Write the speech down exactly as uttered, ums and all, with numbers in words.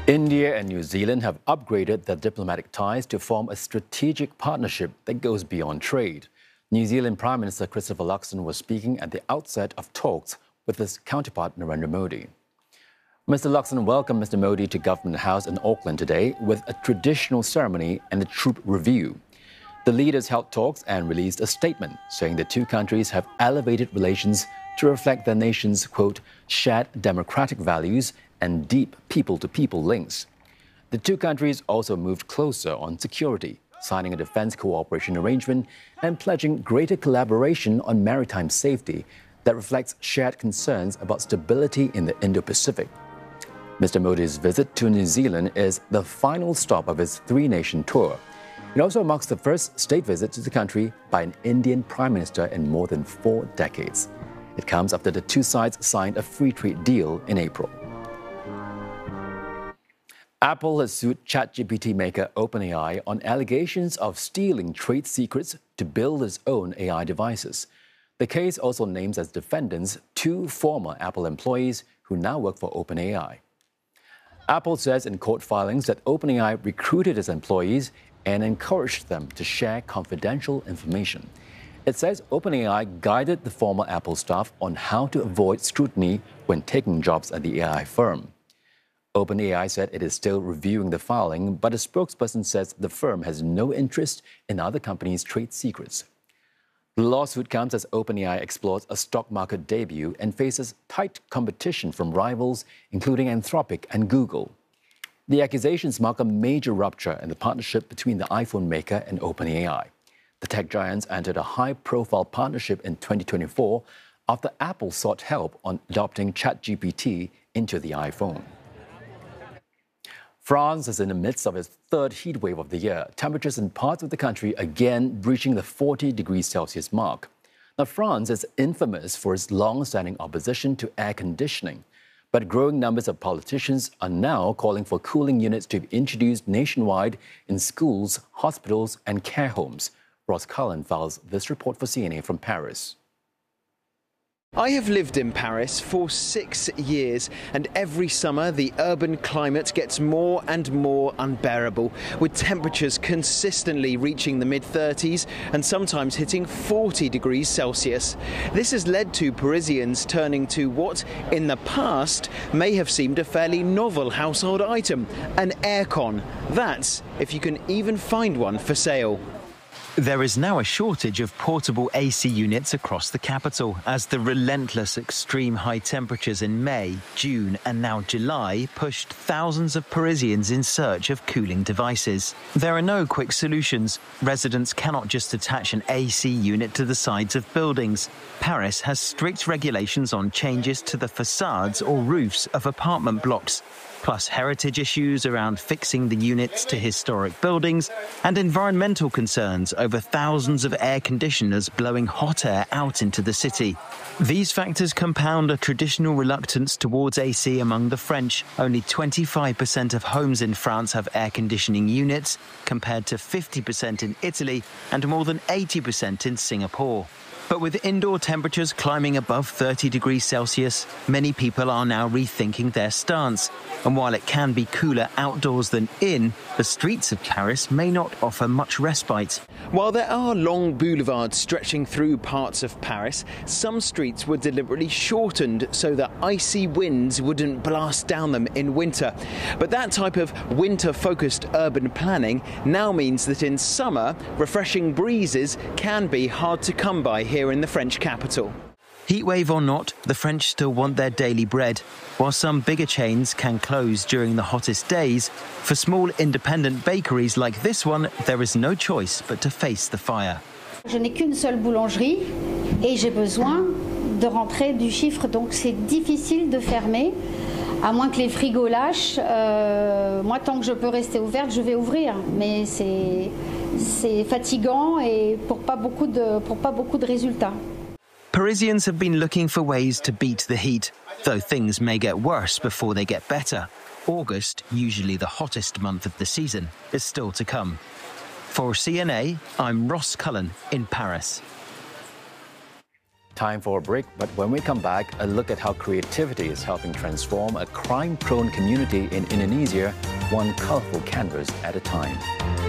India and New Zealand have upgraded their diplomatic ties to form a strategic partnership that goes beyond trade. New Zealand Prime Minister Christopher Luxon was speaking at the outset of talks with his counterpart Narendra Modi. Mister Luxon welcomed Mister Modi to Government House in Auckland today with a traditional ceremony and a troop review. The leaders held talks and released a statement saying the two countries have elevated relations to reflect their nation's, quote, shared democratic values and deep people-to-people links. The two countries also moved closer on security, signing a defense cooperation arrangement and pledging greater collaboration on maritime safety that reflects shared concerns about stability in the Indo-Pacific. Mister Modi's visit to New Zealand is the final stop of his three-nation tour. It also marks the first state visit to the country by an Indian Prime Minister in more than four decades. It comes after the two sides signed a free trade deal in April. Apple has sued ChatGPT maker OpenAI on allegations of stealing trade secrets to build its own A I devices. The case also names as defendants two former Apple employees who now work for OpenAI. Apple says in court filings that OpenAI recruited its employees and encouraged them to share confidential information. It says OpenAI guided the former Apple staff on how to avoid scrutiny when taking jobs at the A I firm. OpenAI said it is still reviewing the filing, but a spokesperson says the firm has no interest in other companies' trade secrets. The lawsuit comes as OpenAI explores a stock market debut and faces tight competition from rivals, including Anthropic and Google. The accusations mark a major rupture in the partnership between the iPhone maker and OpenAI. The tech giants entered a high-profile partnership in twenty twenty-four after Apple sought help on adopting ChatGPT into the iPhone. France is in the midst of its third heat wave of the year. Temperatures in parts of the country again breaching the forty degrees Celsius mark. Now, France is infamous for its long-standing opposition to air conditioning, but growing numbers of politicians are now calling for cooling units to be introduced nationwide in schools, hospitals, and care homes. Ross Cullen files this report for C N A from Paris. I have lived in Paris for six years, and every summer the urban climate gets more and more unbearable, with temperatures consistently reaching the mid thirties and sometimes hitting forty degrees Celsius. This has led to Parisians turning to what, in the past, may have seemed a fairly novel household item, an aircon. That's if you can even find one for sale. There is now a shortage of portable A C units across the capital as the relentless extreme high temperatures in May, June and now July pushed thousands of Parisians in search of cooling devices. There are no quick solutions. Residents cannot just attach an A C unit to the sides of buildings. Paris has strict regulations on changes to the facades or roofs of apartment blocks, plus heritage issues around fixing the units to historic buildings and environmental concerns over thousands of air conditioners blowing hot air out into the city. These factors compound a traditional reluctance towards A C among the French. Only twenty-five percent of homes in France have air conditioning units, compared to fifty percent in Italy and more than eighty percent in Singapore. But with indoor temperatures climbing above thirty degrees Celsius, many people are now rethinking their stance. And while it can be cooler outdoors than in, the streets of Paris may not offer much respite. While there are long boulevards stretching through parts of Paris, some streets were deliberately shortened so that icy winds wouldn't blast down them in winter. But that type of winter-focused urban planning now means that in summer, refreshing breezes can be hard to come by here in the French capital. Heatwave or not, the French still want their daily bread. While some bigger chains can close during the hottest days, for small independent bakeries like this one, there is no choice but to face the fire. Je n'ai qu'une seule boulangerie et j'ai besoin de rentrer du chiffre, donc c'est difficile de fermer. À moins que les frigos lâchent, euh, moi tant que je peux rester ouverte, je vais ouvrir. Mais c'est c'est fatigant et pour pas beaucoup de pour pas beaucoup de résultats. Parisians have been looking for ways to beat the heat, though things may get worse before they get better. August, usually the hottest month of the season, is still to come. For C N A, I'm Ross Cullen in Paris. Time for a break, but when we come back, a look at how creativity is helping transform a crime-prone community in Indonesia, one colorful canvas at a time.